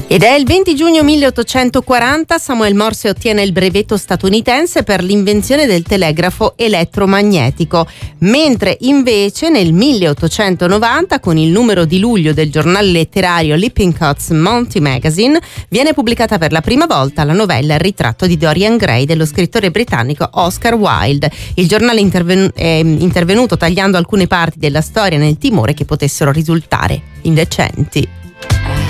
Ed è il 20 giugno 1840 Samuel Morse ottiene il brevetto statunitense per l'invenzione del telegrafo elettromagnetico, mentre invece nel 1890 con il numero di luglio del giornale letterario Lippincott's Monthly Magazine viene pubblicata per la prima volta la novella Il ritratto di Dorian Gray dello scrittore britannico Oscar Wilde. Il giornale è intervenuto tagliando alcune parti della storia nel timore che potessero risultare indecenti.